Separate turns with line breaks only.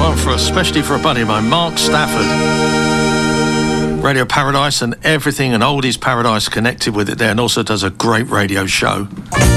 one especially for a buddy of mine, Mark Stafford. Radio Paradise and everything, and Oldies Paradise connected with it there, and also does a great radio show.